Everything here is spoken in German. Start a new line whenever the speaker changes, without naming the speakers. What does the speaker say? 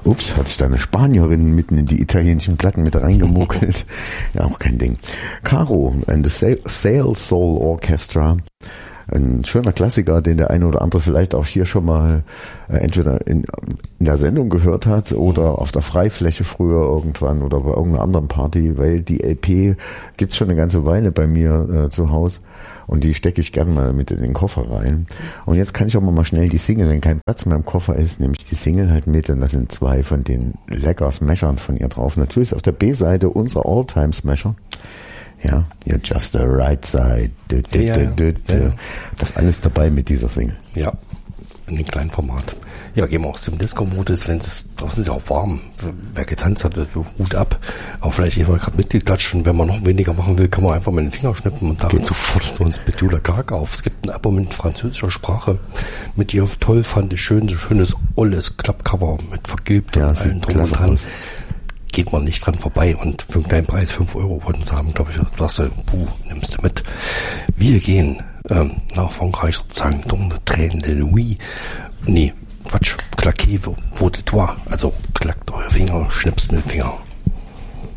Ups, hat sich da eine Spanierin mitten in die italienischen Platten mit reingemuckelt. Ja, auch kein Ding. Caro and the Sail Soul Orchestra. Ein schöner Klassiker, den der eine oder andere vielleicht auch hier schon mal entweder in der Sendung gehört hat oder auf der Freifläche früher irgendwann oder bei irgendeiner anderen Party, weil die LP gibt's schon eine ganze Weile bei mir zu Hause und die stecke ich gern mal mit in den Koffer rein. Und jetzt kann ich auch mal schnell die Single, wenn kein Platz mehr im Koffer ist, nehme ich die Single halt mit und da sind 2 von den lecker Smashern von ihr drauf. Natürlich ist auf der B-Seite unser All-Time-Smasher. Ja, You're Just the Right Side. Das alles dabei mit dieser Single.
Ja, in dem kleinen Format. Ja, gehen wir auch zum Disco-Modus, wenn es draußen ist ja auch warm. Wer getanzt hat, Hut ab. Aber vielleicht jemand gerade mitgeklatscht und wenn man noch weniger machen will, kann man einfach mal den Finger schnippen und damit sofort uns Petula Karg auf. Es gibt ein Album in französischer Sprache mit ihr toll fand ich schön, so schönes olles Klappcover mit vergilbt und allen drum und dran. Geht man nicht dran vorbei und für einen kleinen Preis 5 Euro wollten sie haben, glaube ich, sagst du, nimmst du mit. Wir gehen nach Frankreich sozusagen, Don de Tränen de Louis. Nee, Quatsch, claquez vos doigts, also klackt eure Finger, schnipst mit dem Finger.